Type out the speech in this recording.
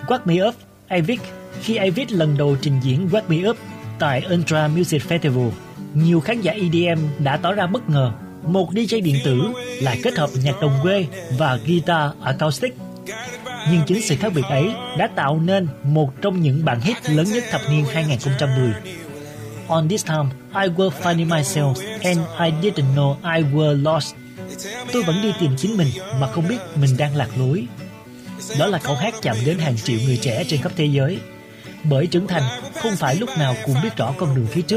Wake Me Up, Avicii. Khi Avicii lần đầu trình diễn Wake Me Up tại Ultra Music Festival, nhiều khán giả EDM đã tỏ ra bất ngờ. Một DJ điện tử lại kết hợp nhạc đồng quê và guitar acoustic. Nhưng chính sự khác biệt ấy đã tạo nên một trong những bản hit lớn nhất thập niên 2010. On This Time, I Was Finding Myself and I Didn't Know I Was Lost. Tôi vẫn đi tìm chính mình mà không biết mình đang lạc lối. Đó là câu hát chạm đến hàng triệu người trẻ trên khắp thế giới. Bởi trưởng thành không phải lúc nào cũng biết rõ con đường phía trước.